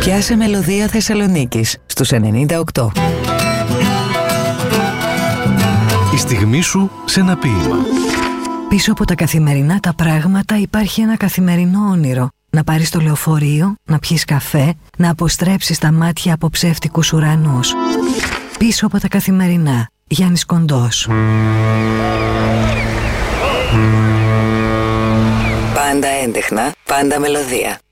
Πιάσε μελωδία Θεσσαλονίκης στους 98. Η στιγμή σου σε ένα ποίημα. Πίσω από τα καθημερινά τα πράγματα υπάρχει ένα καθημερινό όνειρο. Να πάρεις το λεωφορείο, να πιεις καφέ, να αποστρέψεις τα μάτια από ψεύτικους ουρανούς. Πίσω από τα καθημερινά. Γιάννης Κοντός. Πάντα έντεχνα, πάντα μελωδία.